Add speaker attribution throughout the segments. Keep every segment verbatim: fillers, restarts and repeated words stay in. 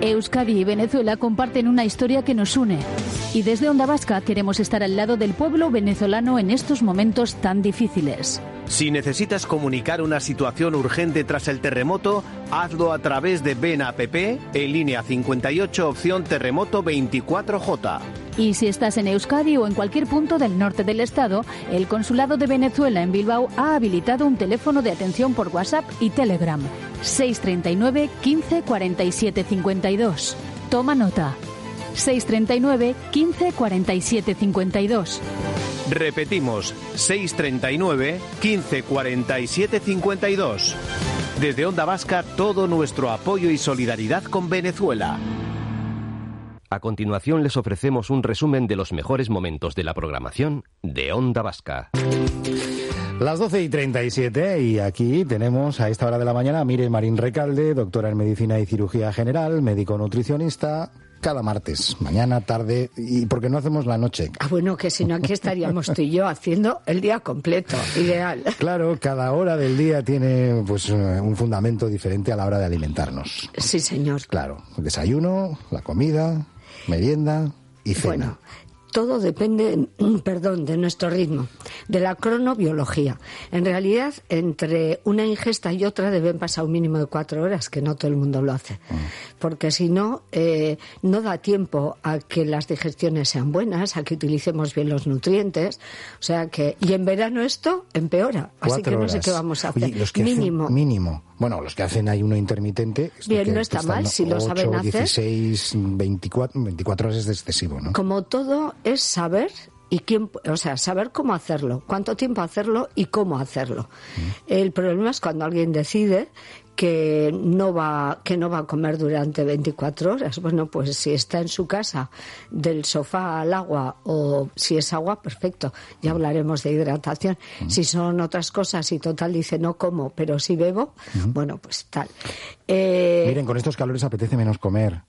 Speaker 1: Euskadi y Venezuela comparten una historia que nos une. Y desde Onda Vasca queremos estar al lado del pueblo venezolano en estos momentos tan difíciles.
Speaker 2: Si necesitas comunicar una situación urgente tras el terremoto, hazlo a través de Ven App en línea cincuenta y ocho opción terremoto veinticuatro J.
Speaker 1: Y si estás en Euskadi o en cualquier punto del norte del estado, el Consulado de Venezuela en Bilbao ha habilitado un teléfono de atención por WhatsApp y Telegram. seis treinta y nueve, quince, cuarenta y siete, cincuenta y dos. Toma nota. seis treinta y nueve, quince, cuarenta y siete, cincuenta y dos.
Speaker 2: Repetimos, seis treinta y nueve, quince, cuarenta y siete, cincuenta y dos. Desde Onda Vasca, todo nuestro apoyo y solidaridad con Venezuela.
Speaker 3: A continuación les ofrecemos un resumen de los mejores momentos de la programación de Onda Vasca.
Speaker 4: Las doce y treinta y siete y aquí tenemos a esta hora de la mañana a Miren Marín Recalde, doctora en Medicina y Cirugía General, médico nutricionista, cada martes, mañana, tarde, y porque no hacemos la noche.
Speaker 5: Ah, bueno, que si no aquí estaríamos tú y yo haciendo el día completo, ideal.
Speaker 4: Claro, cada hora del día tiene pues un fundamento diferente a la hora de alimentarnos.
Speaker 5: Sí, señor.
Speaker 4: Claro, el desayuno, la comida, merienda y cena.
Speaker 5: Bueno, todo depende, perdón, de nuestro ritmo, de la cronobiología. En realidad, entre una ingesta y otra deben pasar un mínimo de cuatro horas, que no todo el mundo lo hace. Porque si no, eh, no da tiempo a que las digestiones sean buenas, a que utilicemos bien los nutrientes. O sea que, y en verano esto empeora. Así que no sé qué vamos a hacer.
Speaker 4: Oye, los que
Speaker 5: mínimo.
Speaker 4: Hacen, mínimo. Bueno, los que hacen ayuno intermitente...
Speaker 5: Bien, no está mal, si lo saben hacer.
Speaker 4: dieciséis, veinticuatro, veinticuatro horas es excesivo, ¿no?
Speaker 5: Como todo es saber y quién, o sea, saber cómo hacerlo, cuánto tiempo hacerlo y cómo hacerlo. Mm. El problema es cuando alguien decide que no va que no va a comer durante veinticuatro horas. Bueno, pues si está en su casa del sofá al agua, o si es agua, perfecto, ya hablaremos de hidratación. Mm. Si son otras cosas y total dice no como, pero sí bebo, mm. bueno, pues tal. Eh,
Speaker 4: Miren, con estos calores apetece menos comer.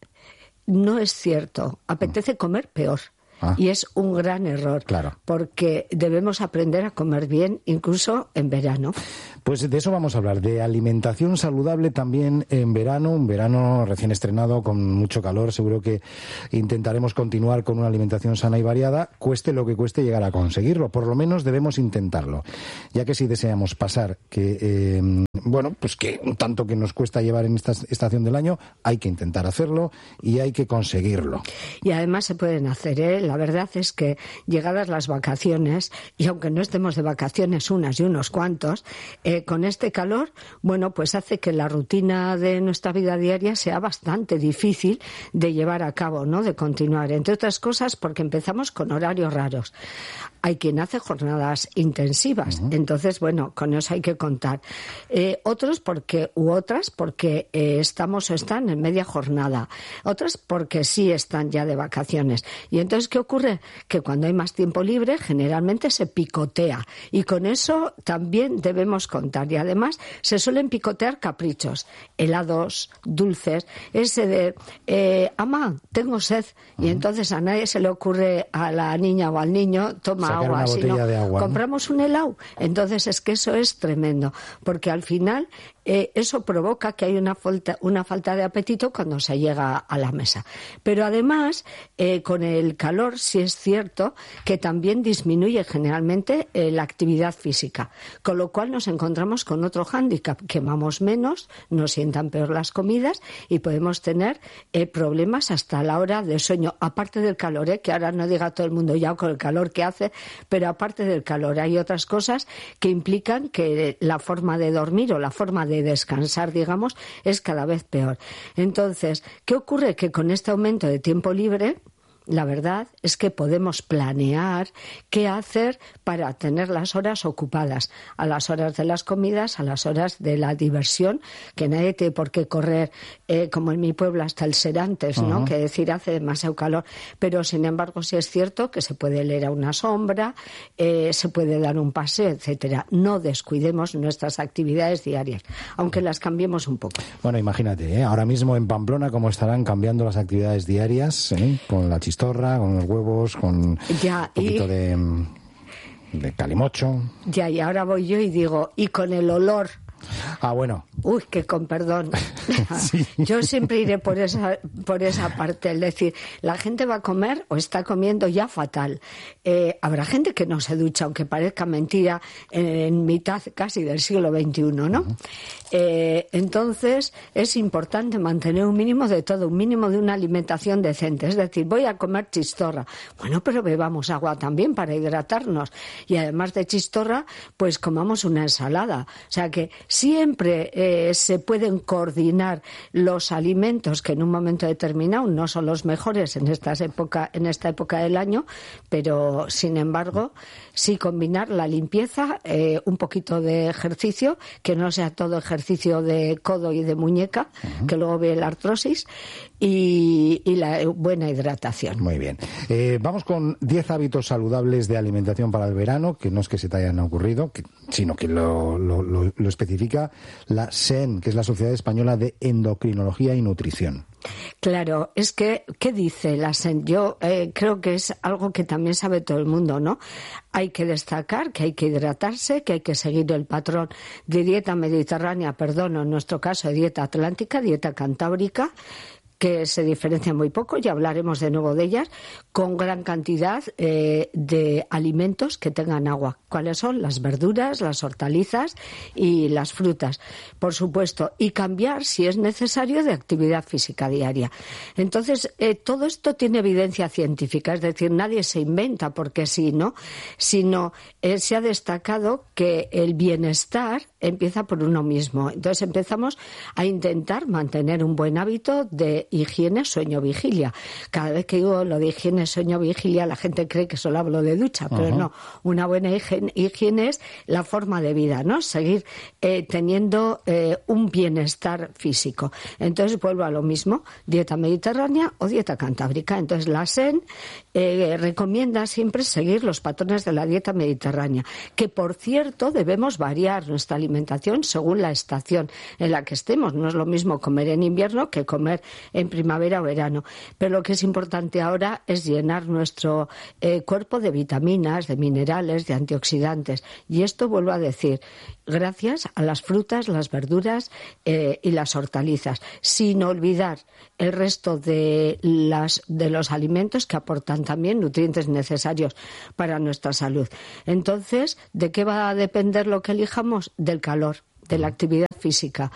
Speaker 5: No es cierto, apetece mm. comer peor. Ah. Y es un gran error,
Speaker 4: claro,
Speaker 5: porque debemos aprender a comer bien, incluso en verano.
Speaker 4: Pues de eso vamos a hablar, de alimentación saludable también en verano, un verano recién estrenado con mucho calor. Seguro que intentaremos continuar con una alimentación sana y variada, cueste lo que cueste llegar a conseguirlo. Por lo menos debemos intentarlo, ya que si deseamos pasar, que eh, bueno, pues que un tanto que nos cuesta llevar en esta estación del año, hay que intentar hacerlo y hay que conseguirlo.
Speaker 5: Y además se pueden hacer, ¿eh? La verdad es que llegadas las vacaciones, y aunque no estemos de vacaciones unas y unos cuantos, eh, con este calor, bueno, pues hace que la rutina de nuestra vida diaria sea bastante difícil de llevar a cabo, ¿no? De continuar. Entre otras cosas, porque empezamos con horarios raros. Hay quien hace jornadas intensivas, uh-huh. Entonces, bueno, con eso hay que contar. Eh, otros porque, u otras porque eh, estamos o están en media jornada. Otras porque sí están ya de vacaciones. Y entonces, ¿qué ocurre? Que cuando hay más tiempo libre, generalmente se picotea. Y con eso también debemos contar. Y además, se suelen picotear caprichos, helados, dulces, ese de, eh, ama, tengo sed. Uh-huh. Y entonces a nadie se le ocurre, a la niña o al niño, toma
Speaker 4: Sacar
Speaker 5: agua,
Speaker 4: una botella
Speaker 5: sino
Speaker 4: de agua, ¿no?
Speaker 5: Compramos un helado. Entonces es que eso es tremendo, porque al final eh, eso provoca que hay una falta, una falta de apetito cuando se llega a la mesa. Pero además, eh, con el calor sí es cierto que también disminuye generalmente eh, la actividad física, con lo cual nos encontramos con otro hándicap: quemamos menos, nos sientan peor las comidas y podemos tener eh, problemas hasta la hora de sueño, aparte del calor, eh, que ahora no diga todo el mundo ya con el calor que hace, pero aparte del calor hay otras cosas que implican que la forma de dormir o la forma de descansar, digamos, es cada vez peor. Entonces, ¿qué ocurre? Que con este aumento de tiempo libre, la verdad es que podemos planear qué hacer para tener las horas ocupadas, a las horas de las comidas, a las horas de la diversión, que nadie tiene por qué correr, eh, como en mi pueblo, hasta el Serantes, ¿no? Uh-huh. Que decir, hace demasiado calor, pero sin embargo sí es cierto que se puede leer a una sombra, eh, se puede dar un paseo, etcétera. No descuidemos nuestras actividades diarias, aunque las cambiemos un poco.
Speaker 4: Bueno, imagínate, ¿eh? Ahora mismo en Pamplona cómo estarán cambiando las actividades diarias, ¿eh? Con la chistorra, con los huevos, con
Speaker 5: ya,
Speaker 4: un poquito
Speaker 5: y...
Speaker 4: de, de calimocho.
Speaker 5: Ya, y ahora voy yo y digo, y con el olor
Speaker 4: Ah, bueno.
Speaker 5: Uy, que con perdón.
Speaker 4: Sí.
Speaker 5: Yo siempre iré por esa, por esa parte. Es decir, la gente va a comer o está comiendo ya fatal. Eh, habrá gente que no se ducha, aunque parezca mentira, en, en mitad casi del siglo veintiuno, ¿no? Uh-huh. Eh, entonces, es importante mantener un mínimo de todo, un mínimo de una alimentación decente. Es decir, voy a comer chistorra. Bueno, pero bebamos agua también para hidratarnos. Y además de chistorra, pues comamos una ensalada. O sea que siempre eh, se pueden coordinar los alimentos que en un momento determinado no son los mejores en, estas época, en esta época del año, pero sin embargo sí combinar la limpieza, eh, un poquito de ejercicio, que no sea todo ejercicio de codo y de muñeca, uh-huh. que luego ve la artrosis, y, y la buena hidratación.
Speaker 4: Muy bien. Eh, vamos con diez hábitos saludables de alimentación para el verano, que no es que se te hayan ocurrido, que, sino que lo, lo, lo, lo especifica la S E N, que es la Sociedad Española de Endocrinología y Nutrición.
Speaker 5: Claro, es que, ¿qué dice la S E N? Yo eh, creo que es algo que también sabe todo el mundo, ¿no? Hay que destacar que hay que hidratarse, que hay que seguir el patrón de dieta mediterránea, perdón, en nuestro caso de dieta atlántica, dieta cantábrica, que se diferencian muy poco, ya hablaremos de nuevo de ellas, con gran cantidad eh, de alimentos que tengan agua. ¿Cuáles son? Las verduras, las hortalizas y las frutas, por supuesto, y cambiar, si es necesario, de actividad física diaria. Entonces, eh, todo esto tiene evidencia científica, es decir, nadie se inventa porque sí, ¿no? Sino eh, se ha destacado que el bienestar empieza por uno mismo. Entonces, empezamos a intentar mantener un buen hábito de higiene, sueño, vigilia. Cada vez que digo lo de higiene, sueño, vigilia, la gente cree que solo hablo de ducha, pero uh-huh. no. Una buena higiene, higiene es la forma de vida, ¿no? Seguir eh, teniendo eh, un bienestar físico. Entonces vuelvo a lo mismo, dieta mediterránea o dieta cantábrica. Entonces la S E N eh, recomienda siempre seguir los patrones de la dieta mediterránea, que por cierto debemos variar nuestra alimentación según la estación en la que estemos. No es lo mismo comer en invierno que comer en primavera o verano. Pero lo que es importante ahora es llenar nuestro eh, cuerpo de vitaminas, de minerales, de antioxidantes. Y esto, vuelvo a decir, gracias a las frutas, las verduras eh, y las hortalizas, sin olvidar el resto de, las, de los alimentos que aportan también nutrientes necesarios para nuestra salud. Entonces, ¿de qué va a depender lo que elijamos? Del calor, de la actividad física,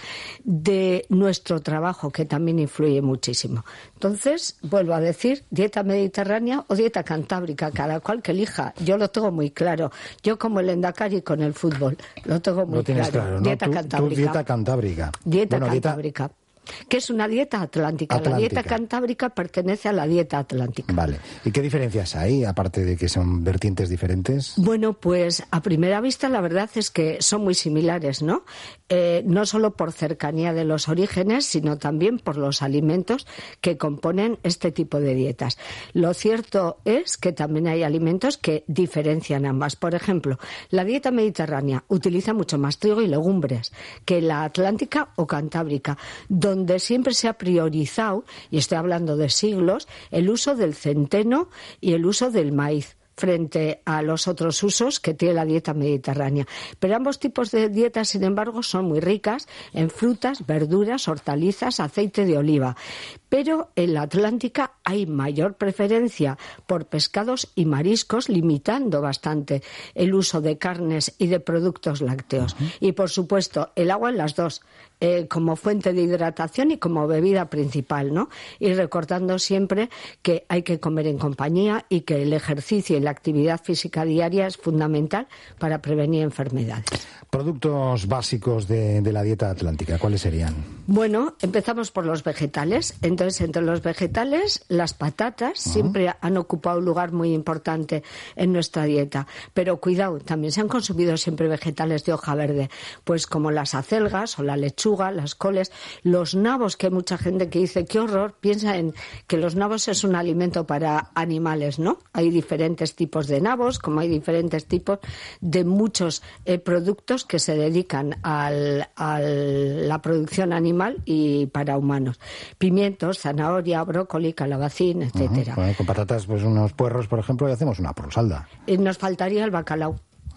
Speaker 5: de nuestro trabajo, que también influye muchísimo. Entonces, vuelvo a decir, dieta mediterránea o dieta cantábrica, cada cual que elija. Yo lo tengo muy claro. Yo como el Endacari con el fútbol, lo tengo muy
Speaker 4: lo tienes
Speaker 5: claro.
Speaker 4: claro, ¿no?
Speaker 5: Dieta
Speaker 4: tú,
Speaker 5: cantábrica.
Speaker 4: Tú dieta cantábrica.
Speaker 5: Dieta
Speaker 4: bueno,
Speaker 5: cantábrica. Dieta... que es una dieta atlántica.
Speaker 4: atlántica.
Speaker 5: La dieta cantábrica pertenece a la dieta atlántica.
Speaker 4: Vale. ¿Y qué diferencias hay, aparte de que son vertientes diferentes?
Speaker 5: Bueno, pues a primera vista la verdad es que son muy similares, ¿no? Eh, no solo por cercanía de los orígenes, sino también por los alimentos que componen este tipo de dietas. Lo cierto es que también hay alimentos que diferencian ambas. Por ejemplo, la dieta mediterránea utiliza mucho más trigo y legumbres que la atlántica o cantábrica, donde donde siempre se ha priorizado, y estoy hablando de siglos, el uso del centeno y el uso del maíz frente a los otros usos que tiene la dieta mediterránea. Pero ambos tipos de dietas, sin embargo, son muy ricas en frutas, verduras, hortalizas, aceite de oliva. Pero en la atlántica hay mayor preferencia por pescados y mariscos, limitando bastante el uso de carnes y de productos lácteos. Uh-huh. Y, por supuesto, el agua en las dos, eh, como fuente de hidratación y como bebida principal, ¿no? Y recordando siempre que hay que comer en compañía y que el ejercicio y la actividad física diaria es fundamental para prevenir enfermedades.
Speaker 4: Productos básicos de, de la dieta atlántica, ¿cuáles serían? Bueno,
Speaker 5: empezamos por los vegetales. Entonces, entre los vegetales, las patatas uh-huh. siempre han ocupado un lugar muy importante en nuestra dieta. Pero cuidado, también se han consumido siempre vegetales de hoja verde, pues como las acelgas o la lechuga, las coles, los nabos, que hay mucha gente que dice, qué horror, piensa en que los nabos es un alimento para animales, ¿no? Hay diferentes tipos de nabos, como hay diferentes tipos de muchos eh, productos que se dedican al, a la producción animal y para humanos. Pimientos, zanahoria, brócoli, calabacín, etcétera.
Speaker 4: Uh-huh. Bueno, con patatas, pues unos puerros, por ejemplo, y hacemos una porsalda.
Speaker 5: Y nos faltaría el bacalao.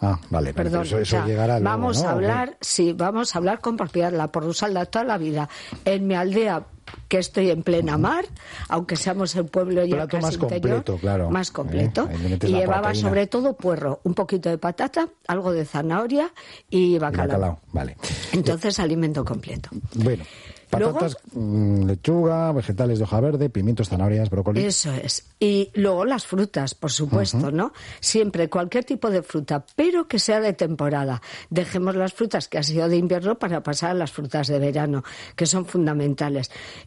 Speaker 4: Ah, vale,
Speaker 5: perdón.
Speaker 4: Eso, eso
Speaker 5: o sea,
Speaker 4: llegará luego,
Speaker 5: vamos
Speaker 4: ¿no?
Speaker 5: a hablar, sí, vamos a hablar con propiedad, la porrusalda toda la vida. En mi aldea, que estoy en plena mar, aunque seamos el pueblo ya
Speaker 4: plato
Speaker 5: casi
Speaker 4: más
Speaker 5: interior,
Speaker 4: completo, claro.
Speaker 5: más completo.
Speaker 4: Eh,
Speaker 5: y llevaba proteína. Sobre todo puerro, un poquito de patata, algo de zanahoria y bacalao.
Speaker 4: Y bacalao, vale.
Speaker 5: Entonces, eh, alimento completo.
Speaker 4: Bueno. Patatas, luego, lechuga, vegetales de hoja verde, pimientos, zanahorias, brócoli.
Speaker 5: Eso es. Y luego las frutas, por supuesto, uh-huh. ¿no? Siempre cualquier tipo de fruta, pero que sea de temporada. Dejemos las frutas que ha sido de invierno para pasar a las frutas de verano, que son fundamentales.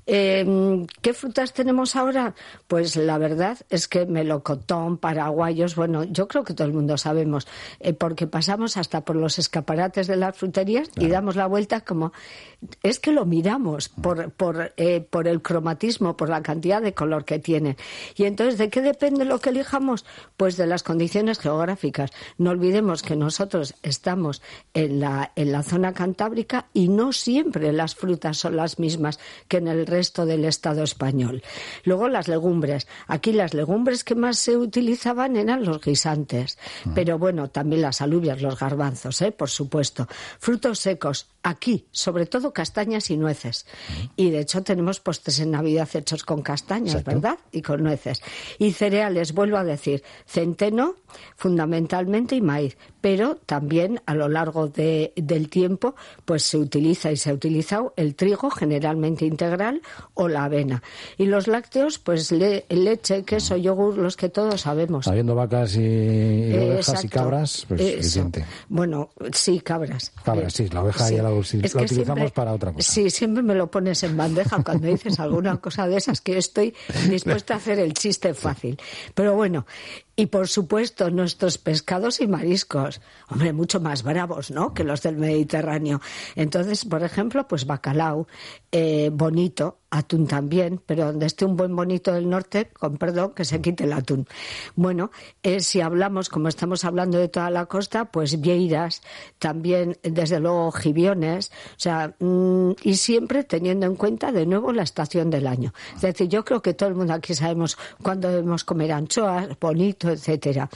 Speaker 5: Eh, ¿Qué frutas tenemos ahora? Pues la verdad es que melocotón, paraguayos, bueno, yo creo que todo el mundo sabemos, eh, porque pasamos hasta por los escaparates de las fruterías claro. y damos la vuelta como... Es que lo miramos. Por, por, eh, por el cromatismo, por la cantidad de color que tienen. Y entonces, ¿de qué depende lo que elijamos? Pues de las condiciones geográficas. No olvidemos que nosotros estamos en la, en la zona cantábrica y no siempre las frutas son las mismas que en el resto del Estado español. Luego, las legumbres. Aquí las legumbres que más se utilizaban eran los guisantes. Pero bueno, también las alubias, los garbanzos, ¿eh? Por supuesto. Frutos secos. Aquí, sobre todo castañas y nueces. Y de hecho tenemos postres en Navidad hechos con castañas, exacto. ¿verdad? Y con nueces. Y cereales, vuelvo a decir, centeno fundamentalmente y maíz. Pero también a lo largo de, del tiempo pues se utiliza y se ha utilizado el trigo, generalmente integral, o la avena. Y los lácteos, pues le, leche, queso, yogur, los que todos sabemos.
Speaker 4: Habiendo vacas y, y
Speaker 5: eh,
Speaker 4: ovejas exacto. y cabras, pues
Speaker 5: Eso.
Speaker 4: suficiente.
Speaker 5: Bueno, sí, cabras.
Speaker 4: Cabras,
Speaker 5: eh,
Speaker 4: sí, la oveja sí. ya la, la utilizamos
Speaker 5: siempre,
Speaker 4: para otra cosa.
Speaker 5: Sí, siempre me lo pones en bandeja cuando dices alguna cosa de esas que yo estoy dispuesta a hacer el chiste fácil. Pero bueno... Y, por supuesto, nuestros pescados y mariscos, hombre, mucho más bravos, ¿no?, que los del Mediterráneo. Entonces, por ejemplo, pues bacalao, eh, bonito, atún también, pero donde esté un buen bonito del norte, con perdón, que se quite el atún. Bueno, eh, si hablamos, como estamos hablando de toda la costa, pues vieiras, también, desde luego, jibiones, o sea, mmm, y siempre teniendo en cuenta, de nuevo, la estación del año. Es decir, yo creo que todo el mundo aquí sabemos cuándo debemos comer anchoas, bonito, etcétera.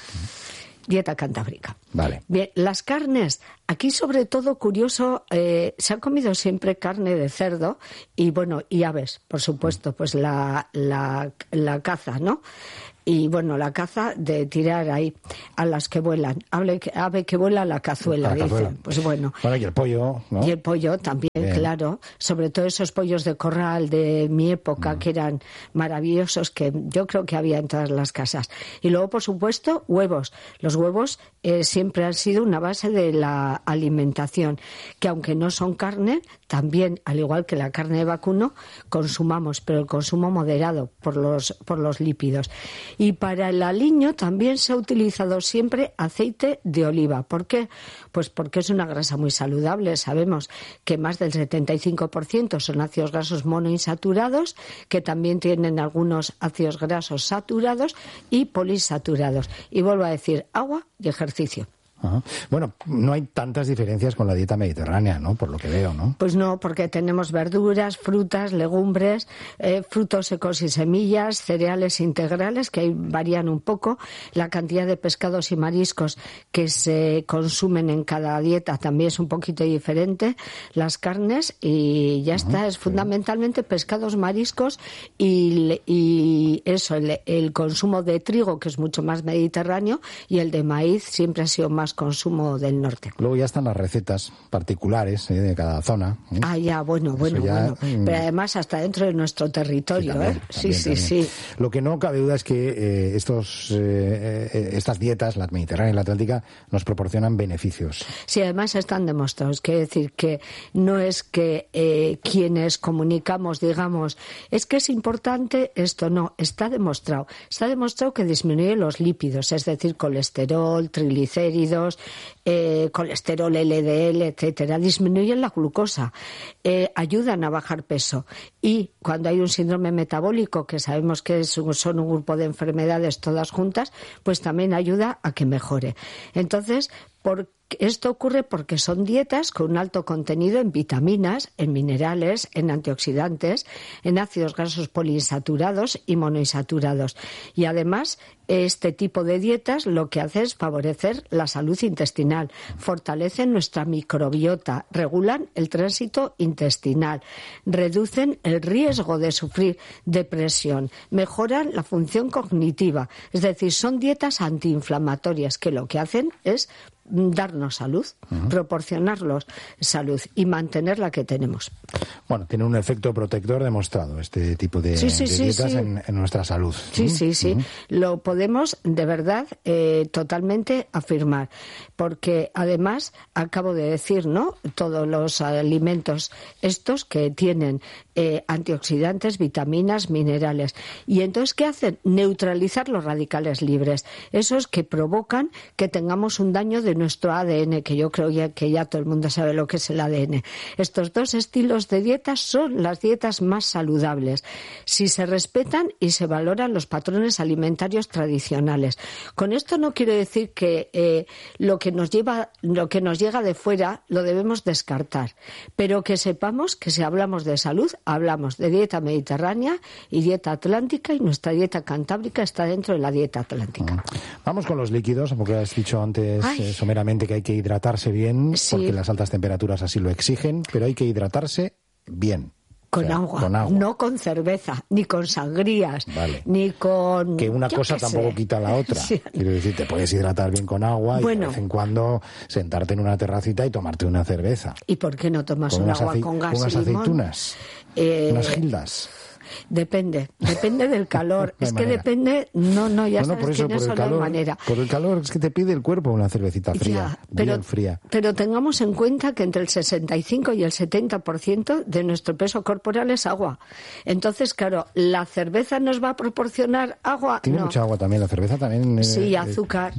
Speaker 5: Dieta cantábrica.
Speaker 4: Vale.
Speaker 5: Bien, las carnes, aquí sobre todo, curioso, eh, se ha comido siempre carne de cerdo y bueno, y aves, por supuesto, pues la, la, la caza, ¿no? Y bueno, la caza de tirar ahí a las que vuelan. Ave que, ave que vuela la cazuela,
Speaker 4: la cazuela.
Speaker 5: dicen. Pues bueno.
Speaker 4: Bueno, y el pollo, ¿no?
Speaker 5: Y el pollo también, bien. Claro. Sobre todo esos pollos de corral de mi época, mm. que eran maravillosos, que yo creo que había en todas las casas. Y luego, por supuesto, huevos. Los huevos eh, siempre han sido una base de la alimentación, que aunque no son carne, también, al igual que la carne de vacuno, consumamos, pero el consumo moderado por los, por los lípidos. Y para el aliño también se ha utilizado siempre aceite de oliva. ¿Por qué? Pues porque es una grasa muy saludable. Sabemos que más del setenta y cinco por ciento son ácidos grasos monoinsaturados, que también tienen algunos ácidos grasos saturados y polisaturados. Y vuelvo a decir, agua y ejercicio.
Speaker 4: Ajá. Bueno, no hay tantas diferencias con la dieta mediterránea, ¿no? Por lo que veo, ¿no?
Speaker 5: Pues no, porque tenemos verduras, frutas, legumbres, eh, frutos secos y semillas, cereales integrales, que ahí varían un poco. La cantidad de pescados y mariscos que se consumen en cada dieta también es un poquito diferente. Las carnes y ya está, uh-huh, es sí. fundamentalmente pescados, mariscos y, y eso, el, el consumo de trigo, que es mucho más mediterráneo, y el de maíz siempre ha sido más consumo del norte.
Speaker 4: Luego ya están las recetas particulares, ¿eh?, de cada zona, ¿eh?
Speaker 5: Ah, ya, bueno, bueno, ya, bueno. Pero además hasta dentro de nuestro territorio, sí, también, ¿eh?
Speaker 4: También,
Speaker 5: sí,
Speaker 4: también.
Speaker 5: sí, sí.
Speaker 4: Lo que no cabe duda es que eh, estos, eh, estas dietas, la mediterránea y la atlántica, nos proporcionan beneficios.
Speaker 5: Sí, además están demostrados. Quiere decir que no es que eh, quienes comunicamos digamos, es que es importante esto, no, está demostrado. Está demostrado que disminuye los lípidos, es decir, colesterol, triglicéridos, Eh, colesterol L D L, etcétera, disminuyen la glucosa, eh, ayudan a bajar peso y cuando hay un síndrome metabólico, que sabemos que es, son un grupo de enfermedades todas juntas, pues también ayuda a que mejore. Entonces, Porque esto ocurre porque son dietas con un alto contenido en vitaminas, en minerales, en antioxidantes, en ácidos grasos poliinsaturados y monoinsaturados. Y además, este tipo de dietas lo que hace es favorecer la salud intestinal, fortalecen nuestra microbiota, regulan el tránsito intestinal, reducen el riesgo de sufrir depresión, mejoran la función cognitiva. Es decir, son dietas antiinflamatorias que lo que hacen es darnos salud, uh-huh. proporcionarnos salud y mantener la que tenemos.
Speaker 4: Bueno, tiene un efecto protector demostrado este tipo de,
Speaker 5: sí, sí,
Speaker 4: de
Speaker 5: sí,
Speaker 4: dietas
Speaker 5: sí.
Speaker 4: En, en nuestra salud.
Speaker 5: Sí,
Speaker 4: ¿Mm?
Speaker 5: sí, sí.
Speaker 4: Uh-huh.
Speaker 5: Lo podemos de verdad eh, totalmente afirmar, porque además acabo de decir, ¿no? Todos los alimentos estos que tienen eh, antioxidantes, vitaminas, minerales. Y entonces, ¿qué hacen? Neutralizar los radicales libres, esos que provocan que tengamos un daño de nuestro A D N, que yo creo ya, que ya todo el mundo sabe lo que es el A D N. Estos dos estilos de dieta son las dietas más saludables, si se respetan y se valoran los patrones alimentarios tradicionales. Con esto no quiero decir que eh, lo que nos lleva, lo que nos llega de fuera lo debemos descartar, pero que sepamos que si hablamos de salud, hablamos de dieta mediterránea y dieta atlántica, y nuestra dieta cantábrica está dentro de la dieta atlántica.
Speaker 4: Vamos con los líquidos, porque has dicho antes eh, someramente que hay que hidratarse bien, sí. porque las altas temperaturas así lo exigen, pero hay que hidratarse bien.
Speaker 5: Con,
Speaker 4: o sea,
Speaker 5: agua,
Speaker 4: con agua,
Speaker 5: no con cerveza, ni con sangrías,
Speaker 4: vale.
Speaker 5: ni con...
Speaker 4: Que una cosa
Speaker 5: que
Speaker 4: tampoco
Speaker 5: sé.
Speaker 4: quita la otra.
Speaker 5: Sí.
Speaker 4: Quiero decir, te puedes hidratar bien con agua
Speaker 5: bueno,
Speaker 4: y de vez en cuando sentarte en una terracita y tomarte una cerveza.
Speaker 5: ¿Y por qué no tomas
Speaker 4: con
Speaker 5: un
Speaker 4: unas
Speaker 5: agua
Speaker 4: acei-
Speaker 5: con gas
Speaker 4: unas
Speaker 5: y limón?
Speaker 4: aceitunas,
Speaker 5: eh...
Speaker 4: unas gildas.
Speaker 5: Depende, depende del calor.
Speaker 4: No
Speaker 5: es que
Speaker 4: manera.
Speaker 5: depende, no, no, ya
Speaker 4: no, no,
Speaker 5: sabes
Speaker 4: por eso,
Speaker 5: que en
Speaker 4: por
Speaker 5: eso
Speaker 4: el calor,
Speaker 5: no hay manera.
Speaker 4: Por el calor es que te pide el cuerpo una cervecita fría,
Speaker 5: Ya, pero,
Speaker 4: bien fría.
Speaker 5: Pero tengamos en cuenta que entre el sesenta y cinco y el setenta por ciento de nuestro peso corporal es agua. Entonces, claro, ¿la cerveza nos va a proporcionar agua?
Speaker 4: Tiene
Speaker 5: no.
Speaker 4: mucha agua también, la cerveza también. Eh,
Speaker 5: Sí, azúcar.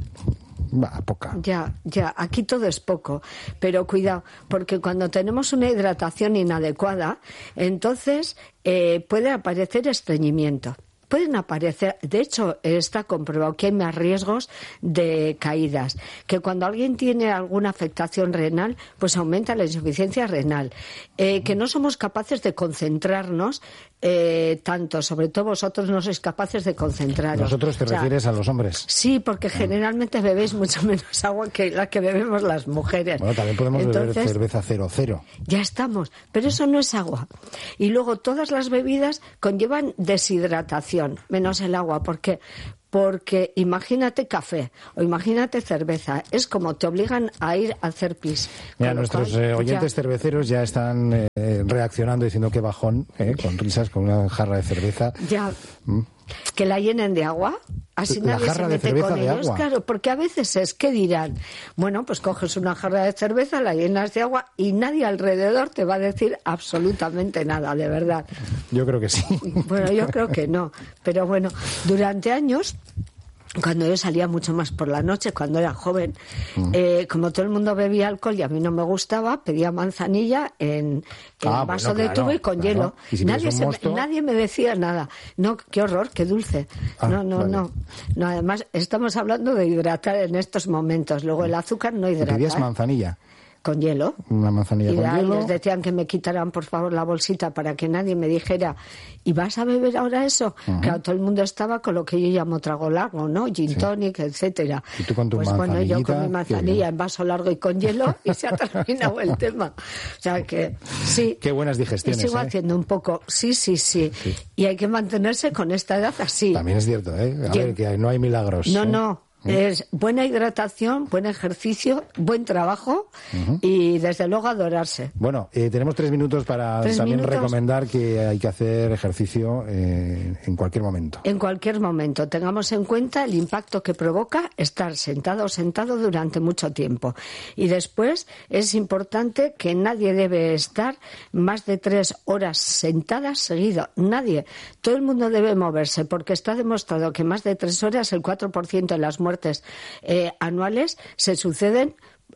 Speaker 4: Va, poca.
Speaker 5: Ya, ya, aquí todo es poco, pero cuidado, porque cuando tenemos una hidratación inadecuada, entonces eh, puede aparecer estreñimiento. Pueden aparecer, de hecho está comprobado que hay más riesgos de caídas, que cuando alguien tiene alguna afectación renal, pues aumenta la insuficiencia renal, eh, que no somos capaces de concentrarnos eh, tanto, sobre todo vosotros no sois capaces de concentraros.
Speaker 4: ¿Nosotros te
Speaker 5: o sea,
Speaker 4: refieres a los hombres?
Speaker 5: Sí, porque generalmente bebéis mucho menos agua que la que bebemos las mujeres.
Speaker 4: Bueno, también podemos
Speaker 5: Entonces,
Speaker 4: beber cerveza cero cero.
Speaker 5: Ya estamos, pero eso no es agua. Y luego todas las bebidas conllevan deshidratación, menos el agua. ¿Por qué? Porque imagínate café o imagínate cerveza, es como te obligan a ir a hacer pis.
Speaker 4: Mira, nuestros
Speaker 5: cual,
Speaker 4: eh, oyentes
Speaker 5: ya...
Speaker 4: cerveceros ya están eh, reaccionando diciendo que bajón, eh, con risas, con una jarra de cerveza.
Speaker 5: Ya,
Speaker 4: ¿Mm?
Speaker 5: que la llenen de agua, así
Speaker 4: La
Speaker 5: nadie
Speaker 4: jarra
Speaker 5: se
Speaker 4: de
Speaker 5: mete
Speaker 4: cerveza
Speaker 5: con
Speaker 4: de
Speaker 5: ellos,
Speaker 4: agua.
Speaker 5: claro, porque a veces es que dirán, bueno, pues coges una jarra de cerveza, la llenas de agua y nadie alrededor te va a decir absolutamente nada, de verdad.
Speaker 4: Yo creo que sí.
Speaker 5: Bueno, yo creo que no, pero bueno, durante años, cuando yo salía mucho más por la noche, cuando era joven, mm. eh, como todo el mundo bebía alcohol y a mí no me gustaba, pedía manzanilla en, en
Speaker 4: ah,
Speaker 5: vaso
Speaker 4: bueno,
Speaker 5: de
Speaker 4: claro,
Speaker 5: tubo y con
Speaker 4: claro.
Speaker 5: hielo.
Speaker 4: ¿Y si
Speaker 5: nadie, se,
Speaker 4: mosto?
Speaker 5: nadie me decía nada. No, qué horror, qué dulce.
Speaker 4: Ah,
Speaker 5: no, no,
Speaker 4: vale.
Speaker 5: no, no. Además, estamos hablando de hidratar en estos momentos. Luego el azúcar no hidrata.
Speaker 4: ¿Pedías
Speaker 5: ¿eh?
Speaker 4: manzanilla?
Speaker 5: Con hielo.
Speaker 4: Una manzanilla
Speaker 5: y
Speaker 4: con
Speaker 5: ahí
Speaker 4: hielo.
Speaker 5: les decían que me quitaran, por favor, la bolsita para que nadie me dijera, ¿y vas a beber ahora eso? Uh-huh. Claro, todo el mundo estaba con lo que yo llamo trago largo, ¿no? Gin tonic, sí. etcétera.
Speaker 4: Y tú con tu
Speaker 5: pues bueno, yo con mi manzanilla
Speaker 4: qué...
Speaker 5: en vaso largo y con hielo y se ha terminado el tema. O sea que, sí.
Speaker 4: Qué buenas digestiones,
Speaker 5: y sigo
Speaker 4: ¿eh?
Speaker 5: haciendo un poco, sí, sí, sí, sí. Y hay que mantenerse con esta edad así.
Speaker 4: También es cierto, ¿eh? A
Speaker 5: y...
Speaker 4: ver, que no hay milagros.
Speaker 5: No,
Speaker 4: ¿eh?
Speaker 5: no. Es buena hidratación, buen ejercicio, buen trabajo uh-huh. y desde luego adorarse.
Speaker 4: Bueno, eh, tenemos tres minutos para
Speaker 5: ¿Tres
Speaker 4: también
Speaker 5: minutos?
Speaker 4: recomendar que hay que hacer ejercicio eh, en cualquier momento.
Speaker 5: En cualquier momento. Tengamos en cuenta el impacto que provoca estar sentado o sentado durante mucho tiempo. Y después es importante que nadie debe estar más de tres horas sentadas seguido. Nadie. Todo el mundo debe moverse porque está demostrado que más de tres horas, el cuatro por ciento de las muertes muertes eh, anuales se suceden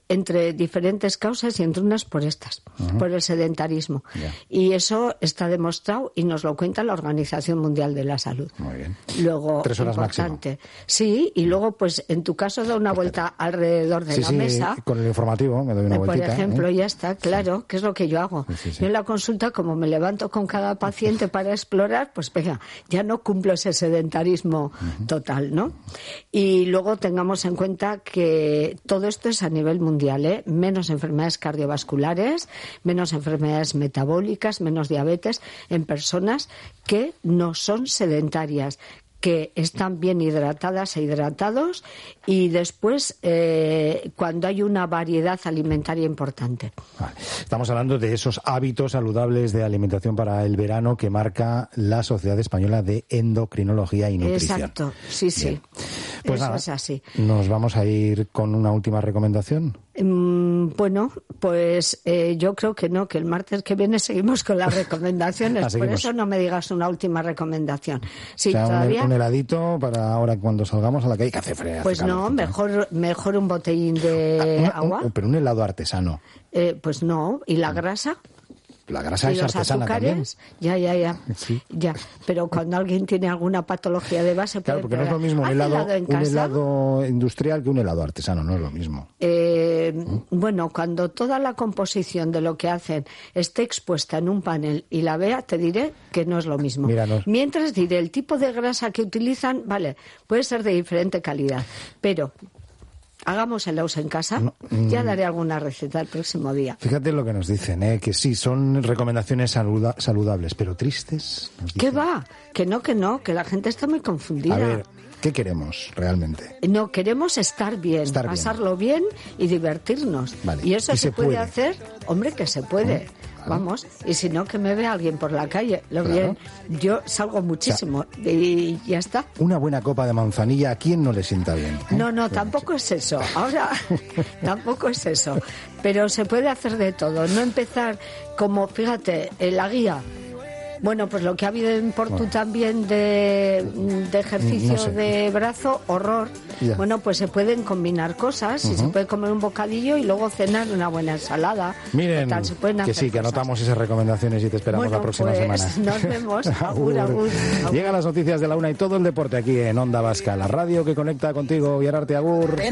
Speaker 5: entre diferentes causas y entre unas por estas, uh-huh. por el sedentarismo.
Speaker 4: Yeah.
Speaker 5: Y eso está demostrado y nos lo cuenta la Organización Mundial de la Salud.
Speaker 4: Muy bien.
Speaker 5: Luego,
Speaker 4: Tres horas
Speaker 5: importante.
Speaker 4: máximo.
Speaker 5: Sí, y luego, pues en tu caso da una vuelta alrededor de
Speaker 4: sí,
Speaker 5: la
Speaker 4: sí,
Speaker 5: mesa.
Speaker 4: Con el informativo me doy una
Speaker 5: Por
Speaker 4: vueltita.
Speaker 5: ejemplo,
Speaker 4: ¿eh?
Speaker 5: ya está, claro, sí. que es lo que yo hago.
Speaker 4: Sí, sí, sí.
Speaker 5: Yo en la consulta, como me levanto con cada paciente para explorar, pues venga, ya no cumplo ese sedentarismo uh-huh. total, ¿no? Y luego tengamos en cuenta que todo esto es a nivel mundial, ¿eh? Menos enfermedades cardiovasculares, menos enfermedades metabólicas, menos diabetes en personas que no son sedentarias, que están bien hidratadas e hidratados, y después eh, cuando hay una variedad alimentaria importante.
Speaker 4: Vale. Estamos hablando de esos hábitos saludables de alimentación para el verano que marca la Sociedad Española de Endocrinología y Nutrición.
Speaker 5: Exacto, sí, sí.
Speaker 4: Bien. Pues
Speaker 5: Eso
Speaker 4: nada,
Speaker 5: es así.
Speaker 4: ¿Nos vamos a ir con una última recomendación?
Speaker 5: Mm, bueno, pues eh, yo creo que no, que el martes que viene seguimos con las recomendaciones.
Speaker 4: Ah,
Speaker 5: Por eso no me digas una última recomendación. Sí,
Speaker 4: o sea,
Speaker 5: todavía...
Speaker 4: un, un heladito para ahora cuando salgamos a la calle, que hace frío.
Speaker 5: Pues
Speaker 4: hace
Speaker 5: no,
Speaker 4: calor,
Speaker 5: mejor, mejor un botellín de
Speaker 4: ah, un,
Speaker 5: agua.
Speaker 4: Un, pero un helado artesano.
Speaker 5: Eh, pues no, ¿y la grasa?
Speaker 4: La grasa
Speaker 5: y
Speaker 4: es
Speaker 5: los
Speaker 4: artesana
Speaker 5: azúcares,
Speaker 4: también.
Speaker 5: ya, ya, ya,
Speaker 4: sí.
Speaker 5: ya. Pero cuando alguien tiene alguna patología de base,
Speaker 4: claro,
Speaker 5: puede
Speaker 4: porque no es lo mismo un helado,
Speaker 5: helado en
Speaker 4: un
Speaker 5: casa?
Speaker 4: helado industrial que un helado artesano, no es lo mismo.
Speaker 5: Eh, ¿Mm? Bueno, cuando toda la composición de lo que hacen esté expuesta en un panel y la vea, te diré que no es lo mismo.
Speaker 4: Míranos.
Speaker 5: Mientras diré, el tipo de grasa que utilizan, vale, puede ser de diferente calidad, pero... Hagamos helados en casa. No, mm, ya daré alguna receta el próximo día.
Speaker 4: Fíjate lo que nos dicen, ¿eh? Que sí, son recomendaciones saluda- saludables, pero tristes.
Speaker 5: ¿Qué va? Que no, que no, que la gente está muy confundida.
Speaker 4: A ver, ¿qué queremos realmente?
Speaker 5: No, queremos estar bien,
Speaker 4: estar
Speaker 5: pasarlo bien. bien y divertirnos.
Speaker 4: Vale.
Speaker 5: Y eso
Speaker 4: ¿Y
Speaker 5: se,
Speaker 4: se
Speaker 5: puede,
Speaker 4: puede
Speaker 5: hacer, hombre, que se puede.
Speaker 4: ¿Eh?
Speaker 5: Vamos, y si no, que me vea alguien por la calle. Lo
Speaker 4: claro.
Speaker 5: bien, yo salgo muchísimo, o sea, y ya está.
Speaker 4: Una buena copa de manzanilla, ¿a quién no le sienta bien? ¿Eh?
Speaker 5: No, no, tampoco es eso. Ahora, tampoco es eso. Pero se puede hacer de todo. No empezar como, fíjate, en la guía. Bueno, pues lo que ha habido en Portu bueno. también de, de ejercicio no sé. de brazo, horror. Ya. Bueno, pues se pueden combinar cosas, uh-huh. y se puede comer un bocadillo y luego cenar una buena ensalada.
Speaker 4: Miren,
Speaker 5: tal, se pueden
Speaker 4: que
Speaker 5: hacer
Speaker 4: sí, que
Speaker 5: cosas.
Speaker 4: Anotamos esas recomendaciones y te esperamos
Speaker 5: bueno,
Speaker 4: la próxima
Speaker 5: pues,
Speaker 4: semana.
Speaker 5: Nos vemos. Agur, agur, agur.
Speaker 4: Llegan las noticias de la una y todo el deporte aquí en Onda Vasca, la radio que conecta contigo. Viararte, agur.